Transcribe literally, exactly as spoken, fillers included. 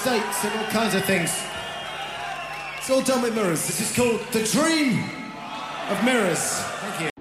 estates and all kinds of things. It's all done with mirrors. This is called The Dream of Mirrors. Thank you.